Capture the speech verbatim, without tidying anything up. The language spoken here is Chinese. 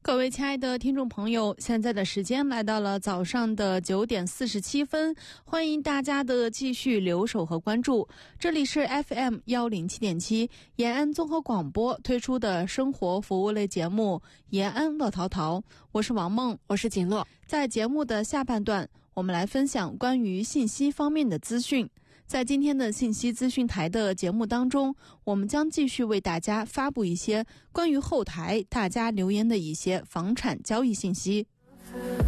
各位亲爱的听众朋友，现在的时间来到了早上的九点四十七分，欢迎大家的继续留守和关注。这里是 F M 一零七点七 延安综合广播推出的生活服务类节目延安乐淘淘，我是王梦， 我是锦乐。 在节目的下半段，我们来分享关于信息方面的资讯。在今天的信息资讯台的节目当中，我们将继续为大家发布一些关于后台大家留言的一些房产交易信息。